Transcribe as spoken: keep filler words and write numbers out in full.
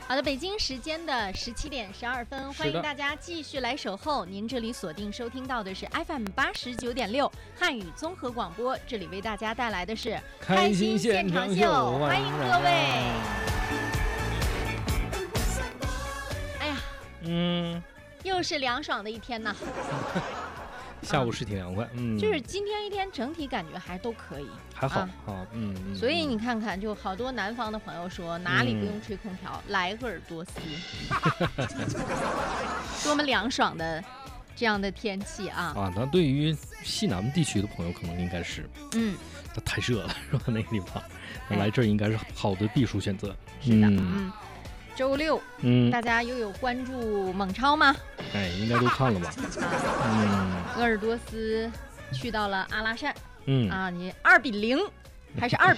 好的，北京时间的十七点十二分，欢迎大家继续来守候。您这里锁定收听到的是 F M 八十九点六汉语综合广播，这里为大家带来的是开心现场秀， 欢迎各位。哎呀， 嗯， 又是凉爽的一天呐。 下午是挺凉快，嗯， 就是今天一天整体感觉还都可以， 还好啊，嗯，嗯所以你看看，就好多南方的朋友说哪里不用吹空调，嗯、来鄂尔多斯，多么凉爽的这样的天气啊！ 啊，那对于西南地区的朋友，可能应该是，嗯，它太热了，是吧？那个地方，那来这儿应该是好的避暑选择。 是的，嗯。嗯周六，嗯，大家又有关注猛超吗？ 哎，应该都看了吧？ 嗯，鄂尔多斯去到了阿拉善，嗯啊，你二比零，还是二